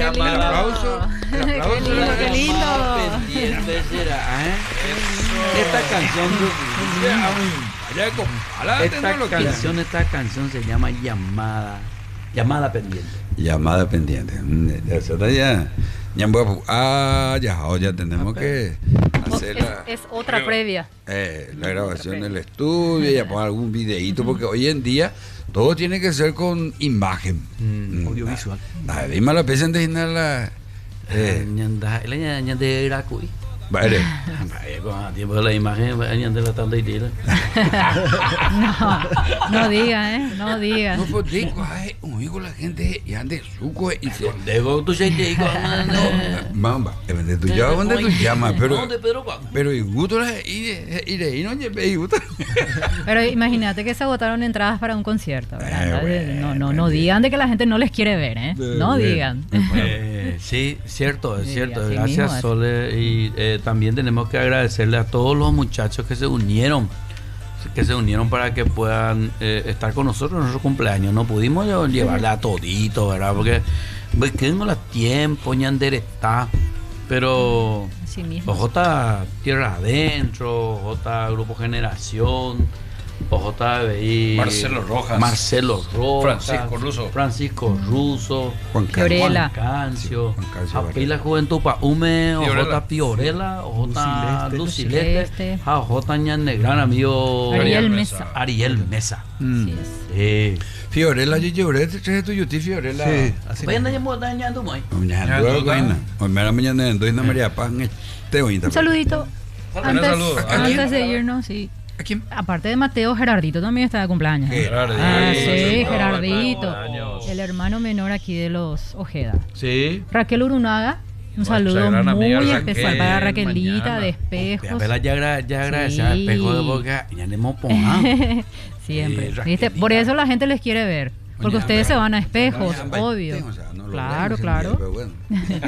llamada. El aplauso. Qué lindo. Pendiente será, ¿eh? Esta canción, esta canción se llama Llamada Pendiente. Llamada pendiente. Nosotros ya tenemos que hacer Es otra previa. la grabación del estudio, ya poner algún videíto, porque hoy en día todo tiene que ser con imagen. Audiovisual. Dime la pesa de la. Vale. Con tiempo de la imagen, de la tanda y tira. No diga, no diga. No, pues digo, un hijo la gente y ande suco y se. Debo tu gente Mamba, de tu llama, de tu llama, pero y gusto y no lleve y gusto. Pero imagínate que se agotaron entradas para un concierto, ¿verdad? Bueno, No digan de que la gente no les quiere ver, ¿eh? No digan. Sí, cierto, es Sí, cierto. así Gracias, mismo es. Sole. Y también tenemos que agradecerle a todos los muchachos que se unieron para que puedan estar con nosotros en nuestro cumpleaños. No pudimos llevarle a todito, ¿verdad? Porque que no la tiempo, ñander está. Pero Así mismo. OJ Tierra Adentro, OJ Grupo Generación, OJ BI, Marcelo Rojas, Francisco Russo, Juan Fiorella. Cancio, Juan Cancio Apila la Juventud Paume, Fiorella. OJ Fiorella, OJ Lucileste, Celeste. OJ Ñan gran amigo Ariel Mesa. Ariel Mesa. Así es. Sí. Fiorella, yo lloré, te tu yuti Fiorella. Sí, así. Vayan a llamar dañando muy. Mañana, hoy me la mañana en Doña María Paz, te voy a Un saludito. Un saludo. Antes de irnos, sí. ¿A quién? Aparte de Mateo, Gerardito también está de cumpleaños. Gerardito. Sí, No, Gerardito. cumpleaños. El hermano menor aquí de los Ojeda. Sí. Raquel Urunaga. Un Nuestra saludo gran muy amiga especial Raquel, para Raquelita mañana. de Espejos. Vela ya agradecer al Sí. espejo de boca. Ya le hemos ponjado. Siempre. Raquelita. ¿Viste? Por eso la gente les quiere ver. Porque Mañana, ustedes se van a mañana, espejos, mañana, obvio. o sea, no lo Claro, vemos, claro. pero bueno.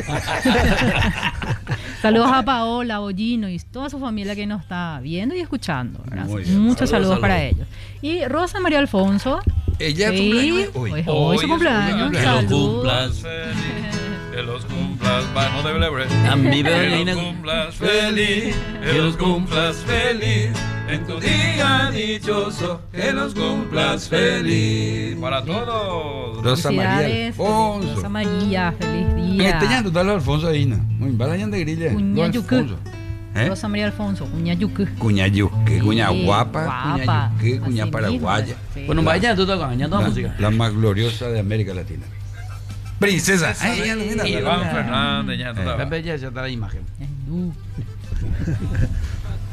Saludos a Paola, Bollino y toda su familia que nos está viendo y escuchando, ¿verdad? Muy bien. Muchos saludos Saludos. para ellos. Y Rosa María Alfonso. Ella Sí, cumpleaños hoy es su cumpleaños. Que los Saludos. cumplas feliz, que los cumplas, no debe lebre. A mi Que bebé los cumplas feliz, que los cumplas feliz, en tu día dichoso, que los cumplas feliz. Para todos. Rosa María Felicidades, Alfonso. Rosa María, feliz Me día. teñan total Alfonso ahí, ¿no? Muy balayan de grilla. Cuña Don Yucu. Alfonso. Rosa María Alfonso, Cuñayucu. Cuña Yuque, cuña Sí, guapa, guapa. cuña Yuque, cuña Así paraguaya. mismo, sí. Bueno, vaya tú tocando, ya toda música. La más gloriosa de América Latina. Princesa. Ay, ya no, mira, Iván Fernández, ya tú La sabes. bella ya está la imagen.